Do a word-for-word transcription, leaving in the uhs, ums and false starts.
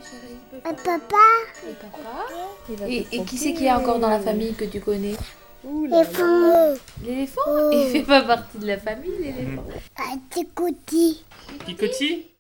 chérie? Un papa. Et papa? Il va Et, te et qui c'est croquer. qu'il y a encore dans la famille que tu connais? Ouh là Les là. fous. L'éléphant? Oh. Il fait pas partie de la famille, l'éléphant. Un petit coutil. Picotis?